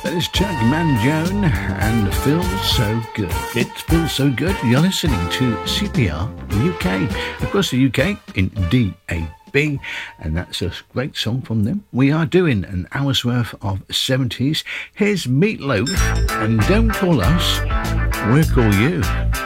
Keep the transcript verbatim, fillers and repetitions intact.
There's Chuck Mangione and Feels So Good. It feels so good. You're listening to C P R U K. Across the U K in D A B. And that's a great song from them. We are doing an hour's worth of seventies. Here's Meatloaf and Don't Call Us, We'll Call You.